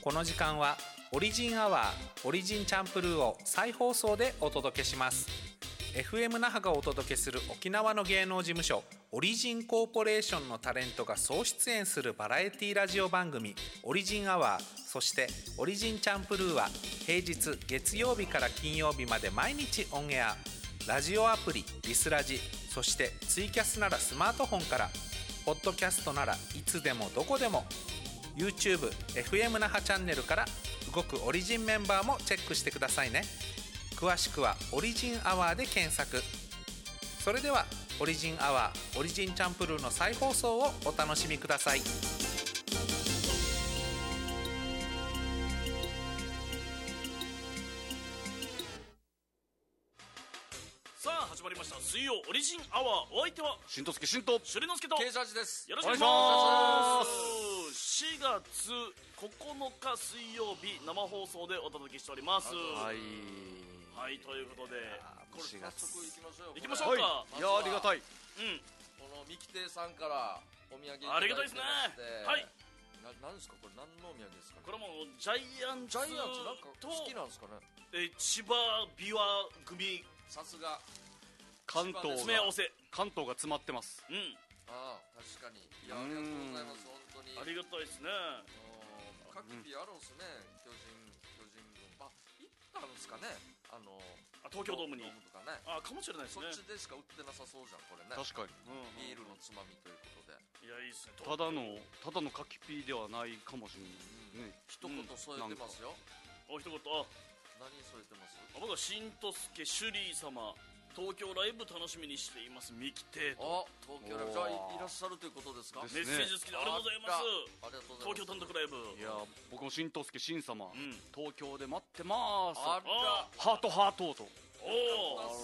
この時間はオリジンアワーオリジンチャンプルーを再放送でお届けします。 FM 那覇がお届けする沖縄の芸能事務所オリジンコーポレーションのタレントが総出演するバラエティラジオ番組オリジンアワー、そしてオリジンチャンプルーは平日月曜日から金曜日まで毎日オンエア。ラジオアプリリスラジ、そしてツイキャスならスマートフォンから、ポッドキャストならいつでもどこでも、 YouTube FM 那覇チャンネルから動くオリジンメンバーもチェックしてくださいね。詳しくはオリジンアワーで検索。それではオリジンアワーオリジンチャンプルーの再放送をお楽しみください。 さあ始まりました水曜オリジンアワー。お相手はしんとすけしんとしゅりのすけとケイジャージです。 よろしくお願いします。4月9日水曜日生放送でお届けしております。はい、ということでこれ早速行きましょうよ。 行きましょうか。 いやありがたい。 この三木亭さんからお土産いただあいてまして、 りがたいですね。はい、 なんですかこれ、何のお土産ですかね。 これもジャイアンツジャイアンツなんかと好きなんですかね。 千葉琵琶組さすが関東詰め合わせ。 関東が詰まってます。 ああ確かに。いやありがとうございます。本当にありがたいですね。 各ピあるんすね。巨人軍行ったんですかね。 東京ドームにとかね。 かもしれないですね。 そっちでしか売ってなさそうじゃんこれね。 確かに。 ビールのつまみということで。 いやいいですね。 ただのカキピーではないかもしれないね。 一言添えてますよ。 お一言。 何添えてます？ 僕はしんとすけシュリー様東京ライブ楽しみにしています三木亭と。 東京ライブじゃあいらっしゃるということですか。 メッセージ付きでありがとうございます。 ありがとうございます。 東京単独ライブ。 いや僕もしんとすけしん様、東京で待ってます。 あらハートハートと。 おお